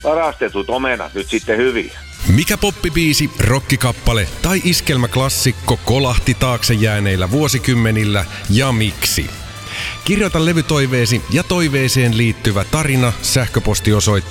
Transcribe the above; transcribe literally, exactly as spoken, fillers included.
varastetut omenat nyt sitten hyviä? Mikä poppibiisi, rockikappale tai iskelmäklassikko kolahti taakse jääneillä vuosikymmenillä ja miksi? Kirjoita levytoiveesi ja toiveeseen liittyvä tarina sähköpostiosoitteeseen